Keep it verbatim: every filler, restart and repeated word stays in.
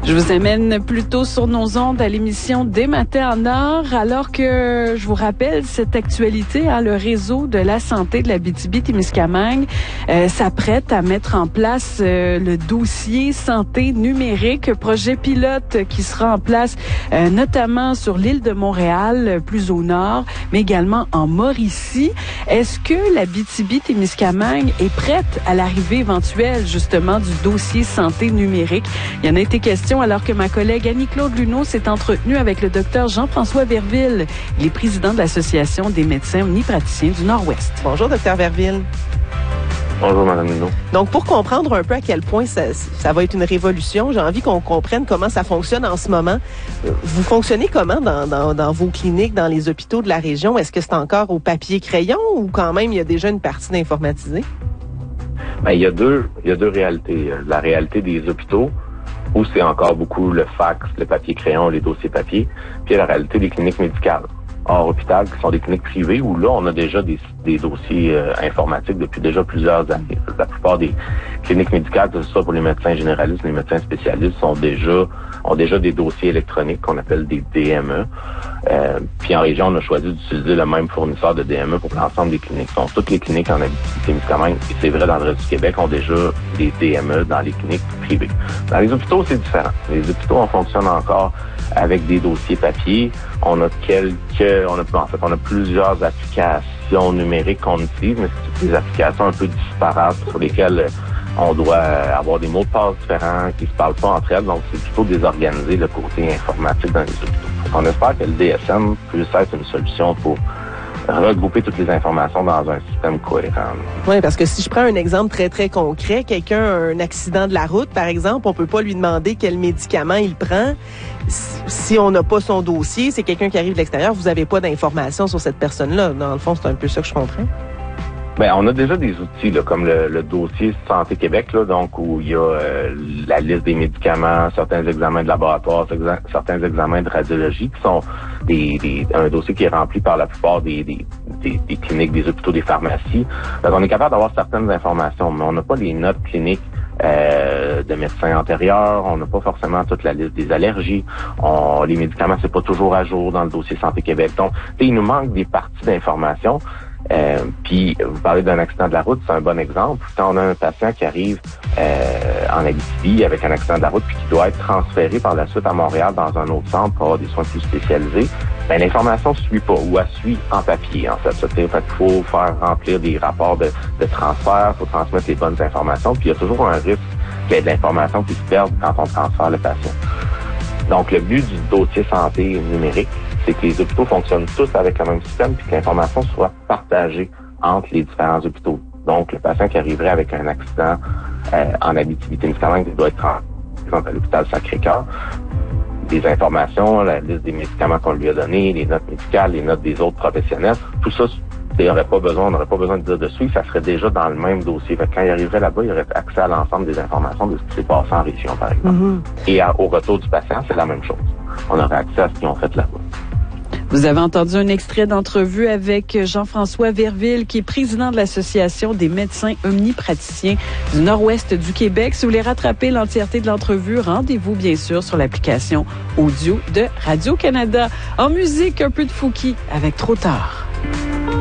Je vous amène plutôt sur nos ondes à l'émission Des Matins en Or, alors que je vous rappelle cette actualité, hein, le réseau de la santé de l'Abitibi-Témiscamingue euh, s'apprête à mettre en place euh, le dossier santé numérique, projet pilote qui sera en place euh, notamment sur l'île de Montréal, plus au nord, mais également en Mauricie. Est-ce que l'Abitibi-Témiscamingue est prête à l'arrivée éventuelle justement du dossier santé numérique? Il y en a été question alors que ma collègue Annie-Claude Luneau s'est entretenue avec le docteur Jean-François Verville. Il est président de l'Association des médecins omnipraticiens du Nord-Ouest. Bonjour, docteur Verville. Bonjour, Mme Luneau. Donc, pour comprendre un peu à quel point ça, ça va être une révolution, j'ai envie qu'on comprenne comment ça fonctionne en ce moment. Vous fonctionnez comment dans, dans, dans vos cliniques, dans les hôpitaux de la région? Est-ce que c'est encore au papier-crayon ou quand même il y a déjà une partie d'informatisé? Bien, il y a deux, il y a deux réalités. La réalité des hôpitaux, où c'est encore beaucoup le fax, le papier-crayon, les dossiers papier, puis la réalité des cliniques médicales hors hôpital, qui sont des cliniques privées, où là, on a déjà des, des dossiers euh, informatiques depuis déjà plusieurs années. La plupart des cliniques médicales, que ce soit pour les médecins généralistes, les médecins spécialistes, sont déjà ont déjà des dossiers électroniques qu'on appelle des D M E. Euh, puis en région, on a choisi d'utiliser le même fournisseur de D M E pour l'ensemble des cliniques. Donc, toutes les cliniques en Abitibi-Témiscamingue, et c'est vrai dans le reste du Québec, ont déjà des D M E dans les cliniques privées. Dans les hôpitaux, c'est différent. Les hôpitaux, on fonctionne encore avec des dossiers papier. On a quelques, on a, en fait, on a plusieurs applications numériques qu'on utilise, mais c'est des applications un peu disparates sur lesquelles on doit avoir des mots de passe différents qui se parlent pas entre elles. Donc, c'est plutôt désorganisé le côté informatique dans les hôpitaux. On espère que le D S M puisse être une solution pour regrouper toutes les informations dans un système cohérent. Oui, parce que si je prends un exemple très, très concret, quelqu'un a un accident de la route, par exemple, on peut pas lui demander quel médicament il prend. Si on n'a pas son dossier, c'est quelqu'un qui arrive de l'extérieur, vous n'avez pas d'informations sur cette personne-là. Dans le fond, c'est un peu ça que je comprends. Ben, on a déjà des outils là, comme le, le dossier Santé Québec, là, donc où il y a euh, la liste des médicaments, certains examens de laboratoire, certains examens de radiologie qui sont des, des un dossier qui est rempli par la plupart des, des, des, des cliniques, des hôpitaux, des pharmacies. Donc, on est capable d'avoir certaines informations, mais on n'a pas les notes cliniques euh, de médecins antérieurs, on n'a pas forcément toute la liste des allergies, on, les médicaments, c'est pas toujours à jour dans le dossier Santé Québec. Donc, il nous manque des parties d'informations. Euh, puis, vous parlez d'un accident de la route, c'est un bon exemple. Quand on a un patient qui arrive euh, en Abitibi avec un accident de la route puis qui doit être transféré par la suite à Montréal dans un autre centre pour avoir des soins plus spécialisés, ben l'information ne suit pas ou elle suit en papier, en fait. Ça, c'est, en fait, il faut faire remplir des rapports de, de transfert, il faut transmettre les bonnes informations, puis il y a toujours un risque qu'il y ait de l'information qui se perde quand on transfère le patient. Donc, le but du dossier santé numérique, c'est que les hôpitaux fonctionnent tous avec le même système puis que l'information soit partagée entre les différents hôpitaux. Donc, le patient qui arriverait avec un accident euh, en Abitibi-Témiscamingue qui doit être en, exemple, à l'hôpital Sacré-Cœur, des informations, la liste des médicaments qu'on lui a donnés, les notes médicales, les notes des autres professionnels, tout ça, il n'y aurait pas besoin, on n'aurait pas besoin de dire dessus, ça serait déjà dans le même dossier. Fait que quand il arriverait là-bas, il aurait accès à l'ensemble des informations de ce qui s'est passé en région, par exemple. Mm-hmm. Et à, au retour du patient, c'est la même chose. On aurait accès à ce qu'ils ont fait là-bas. Vous avez entendu un extrait d'entrevue avec Jean-François Verville, qui est président de l'Association des médecins omnipraticiens du Nord-Ouest du Québec. Si vous voulez rattraper l'entièreté de l'entrevue, rendez-vous bien sûr sur l'application audio de Radio-Canada. En musique, un peu de Fouki avec Trop tard.